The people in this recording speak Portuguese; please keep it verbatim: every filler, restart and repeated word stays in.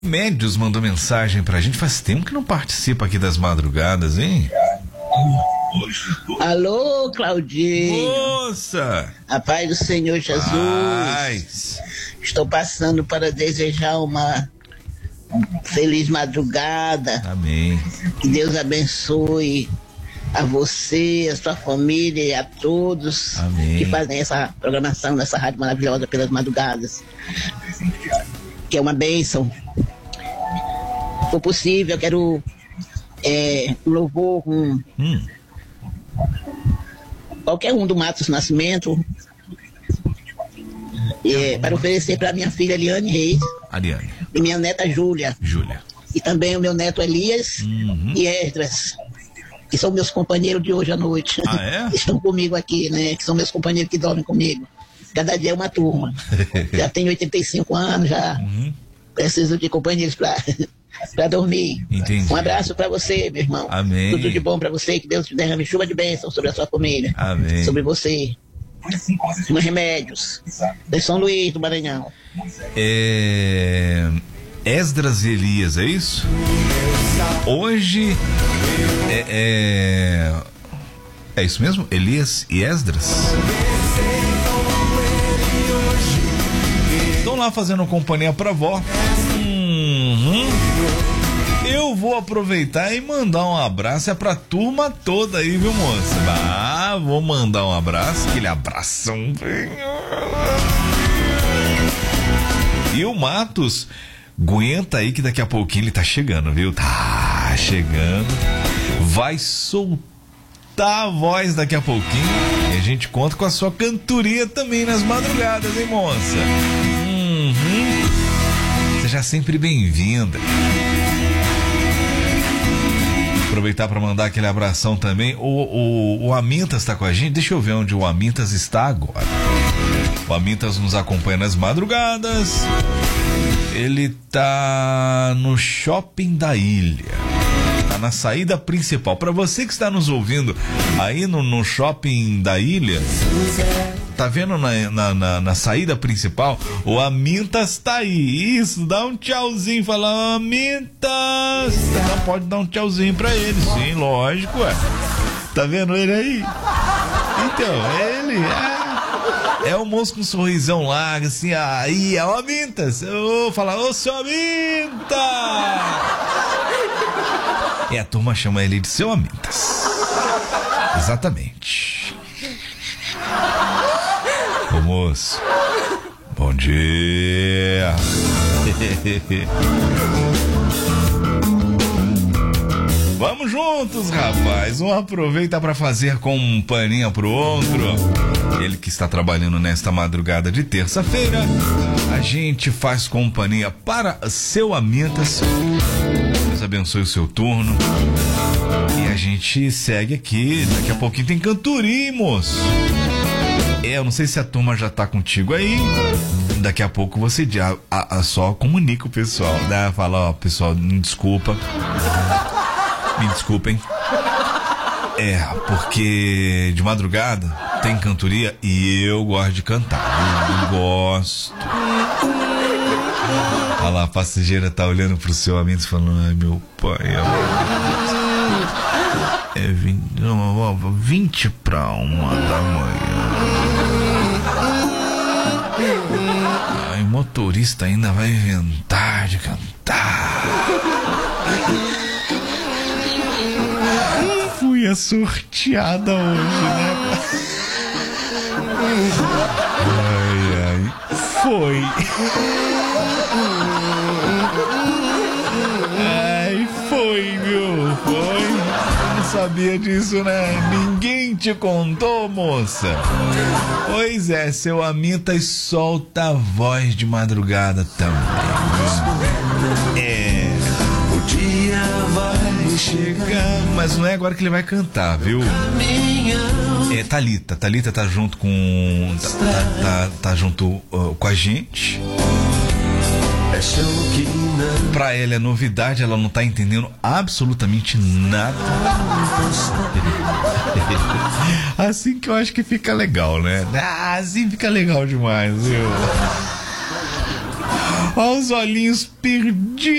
Médios mandou mensagem pra gente. Faz tempo que não participa aqui das madrugadas, hein? Alô, Claudinho. Moça! A paz do Senhor Jesus. Paz. Estou passando para desejar uma feliz madrugada. Amém. Que Deus abençoe a você, a sua família e a todos. Amém. Que fazem essa programação nessa rádio maravilhosa pelas madrugadas. Que é uma bênção. Se for possível, eu quero é, um louvor com Hum. qualquer um do Matos Nascimento, é, para oferecer para minha filha Eliane Reis Ariane. e minha neta Júlia, Júlia. e também o meu neto Elias Uhum. e Esdras, que são meus companheiros de hoje à noite. Ah, é? Estão comigo aqui, né? Que são meus companheiros que dormem comigo. Cada dia é uma turma. Já tenho oitenta e cinco anos, já Uhum. preciso de companheiros para para dormir. Entendi. Um abraço para você, meu irmão. Amém. Tudo de bom para você, que Deus te derrame chuva de bênção sobre a sua família. Amém. Sobre você. Nos remédios. De São Luís do Maranhão. É... Esdras e Elias, é isso? Hoje é, é... é isso mesmo? Elias e Esdras? Estão lá fazendo companhia pra vó. Uhum. Eu vou aproveitar e mandar um abraço é pra turma toda aí, viu, moça? Ah, vou mandar um abraço, aquele abração. E o Matos, aguenta aí que daqui a pouquinho ele tá chegando, viu? Tá chegando. Vai soltar a voz daqui a pouquinho. E a gente conta com a sua cantoria também nas madrugadas, hein, moça? Uhum. Seja sempre bem-vinda. Aproveitar para mandar aquele abração também. O, o, o Amintas está com a gente. Deixa eu ver onde o Amintas está agora. O Amintas nos acompanha nas madrugadas. Ele tá no shopping da ilha. Tá na saída principal. Para você que está nos ouvindo aí no, no shopping da ilha, tá vendo na, na, na, na saída principal? O Amintas tá aí. Isso, dá um tchauzinho. Fala, Amintas. Não pode dar um tchauzinho pra ele. Sim, lógico, ué. Tá vendo ele aí? Então, ele é, é o moço com um sorrisão largo, assim. Aí, é o Amintas. Eu vou falar, ô, seu Amintas. E a turma chama ele de seu Amintas. Exatamente. Ô moço, bom dia. Vamos juntos, rapaz. Um aproveita para fazer companhia pro outro. Ele que está trabalhando nesta madrugada de terça-feira, a gente faz companhia para seu Amintas. Deus abençoe o seu turno. E a gente segue aqui. Daqui a pouquinho tem cantoria, hein, moço? É, eu não sei se a turma já tá contigo aí. Daqui a pouco você já a, a só comunica o pessoal, né? Fala, ó, pessoal, me desculpa. Me desculpem. É, porque de madrugada tem cantoria e eu gosto de cantar. Eu, eu gosto. Olha lá, a passageira tá olhando pro seu amigo falando, ai meu pai, é vinte, não, vinte pra uma da manhã. Ai, motorista ainda vai inventar de cantar. Fui a sorteada hoje, né? Ai, ai. Foi. Ai, foi, viu? Foi. Não sabia disso, né? Ninguém te contou, moça. Pois é, seu Amintas solta a voz de madrugada também. É. O dia vai chegar. Mas não é agora que ele vai cantar, viu? É Thalita. Thalita tá junto com. Tá, tá, tá, tá junto uh, com a gente. Pra ela é novidade, ela não tá entendendo absolutamente nada. Assim que eu acho que fica legal, né? Ah, assim fica legal demais, viu? Olha os olhinhos perdidos.